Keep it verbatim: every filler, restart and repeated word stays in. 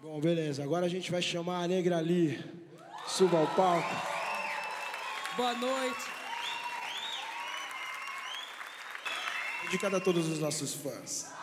Bom, beleza. Agora a gente vai chamar a Negra Ali. Suba ao palco. Boa noite. Dedicado a todos os nossos fãs.